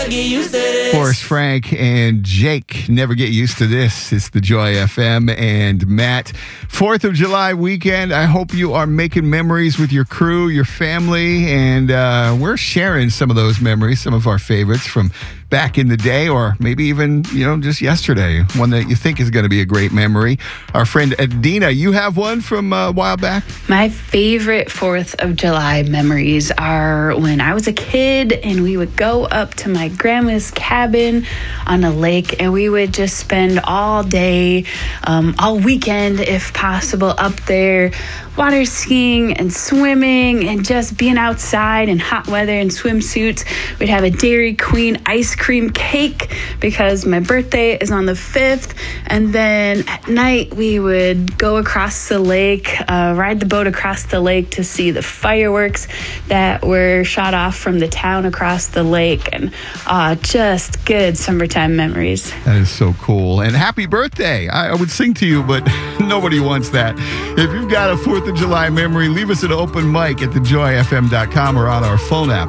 Forrest Frank and Jake, Never Get Used to This. It's the Joy FM and Matt. 4th of July weekend. I hope you are making memories with your crew, your family, and we're sharing some of those memories, some of our favorites from back in the day, or maybe even, just yesterday, one that you think is going to be a great memory. Our friend Adina, you have one from a while back? My favorite 4th of July memories are when I was a kid and we would go up to my grandma's cabin on a lake, and we would just spend all day, all weekend if possible, up there water skiing and swimming and just being outside in hot weather in swimsuits. We'd have a Dairy Queen ice cream cake because my birthday is on the 5th. And then at night we would go across the lake, ride the boat across the lake to see the fireworks that were shot off from the town across the lake. And just good summertime memories. That is so cool. And happy birthday. I would sing to you, but nobody wants that. If you've got a 4th of July memory, leave us an open mic at thejoyfm.com or on our phone app.